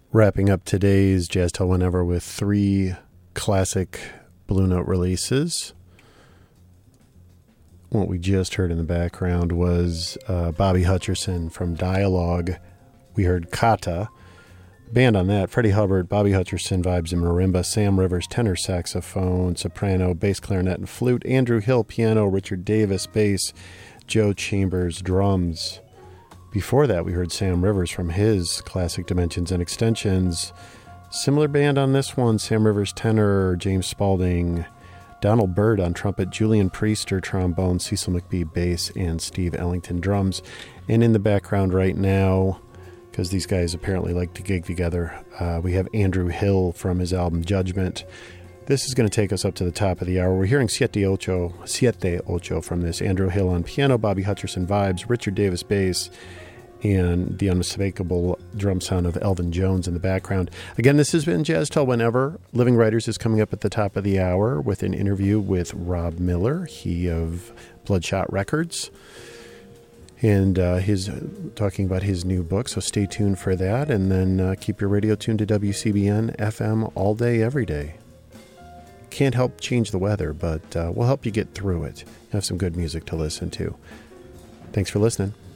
Wrapping up today's Jazz Till Whenever with 3 classic Blue Note releases. What we just heard in the background was Bobby Hutcherson from Dialogue. We heard Kata. Band on that, Freddie Hubbard, Bobby Hutcherson, vibes and marimba, Sam Rivers, tenor saxophone, soprano, bass clarinet and flute, Andrew Hill, piano, Richard Davis, bass, Joe Chambers, drums. Before that, we heard Sam Rivers from his classic Dimensions and Extensions. Similar band on this one, Sam Rivers tenor, James Spaulding, Donald Byrd on trumpet, Julian Priester trombone, Cecil McBee bass, and Steve Ellington drums. And in the background right now, because these guys apparently like to gig together, we have Andrew Hill from his album Judgment. This is going to take us up to the top of the hour. We're hearing Siete Ocho from this. Andrew Hill on piano, Bobby Hutcherson vibes, Richard Davis bass, and the unmistakable drum sound of Elvin Jones in the background. Again, this has been Jazz Till Whenever. Living Writers is coming up at the top of the hour with an interview with Rob Miller, he of Bloodshot Records, and his talking about his new book, so stay tuned for that, and then keep your radio tuned to WCBN FM all day, every day. Can't help change the weather, but we'll help you get through it. Have some good music to listen to. Thanks for listening.